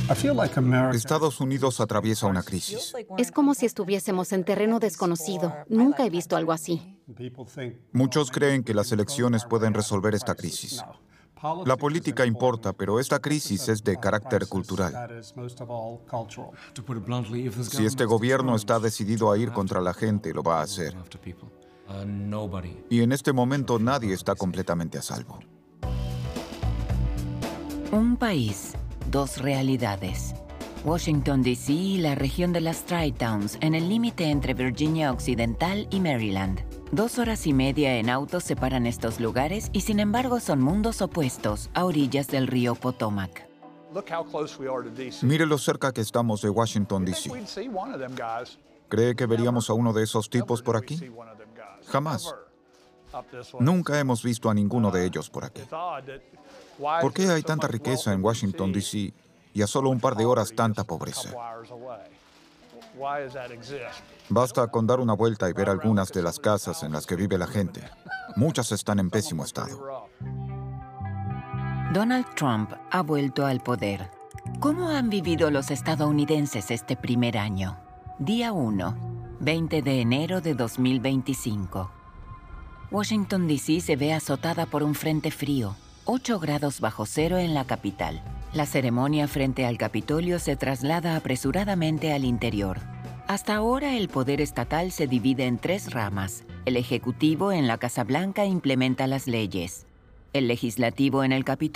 Estados Unidos atraviesa una crisis. Es como si estuviésemos en terreno desconocido. Nunca he visto algo así. Muchos creen que las elecciones pueden resolver esta crisis. La política importa, pero esta crisis es de carácter cultural. Si este gobierno está decidido a ir contra la gente, lo va a hacer. Y en este momento nadie está completamente a salvo. Un país, dos realidades. Washington, D.C. y la región de las Tri-Towns, en el límite entre Virginia Occidental y Maryland. 2 horas y media en auto separan estos lugares y sin embargo son mundos opuestos a orillas del río Potomac. Mire lo cerca que estamos de Washington, D.C. ¿Cree que veríamos a uno de esos tipos por aquí? Jamás. Nunca hemos visto a ninguno de ellos por aquí. ¿Por qué hay tanta riqueza en Washington, D.C. y a solo un par de horas tanta pobreza? Basta con dar una vuelta y ver algunas de las casas en las que vive la gente. Muchas están en pésimo estado. Donald Trump ha vuelto al poder. ¿Cómo han vivido los estadounidenses este primer año? Día 1, 20 de enero de 2025. Washington, D.C. se ve azotada por un frente frío, 8 grados bajo cero en la capital. La ceremonia frente al Capitolio se traslada apresuradamente al interior. Hasta ahora el poder estatal se divide en 3 ramas. El Ejecutivo en la Casa Blanca implementa las leyes. El Legislativo en el Capitolio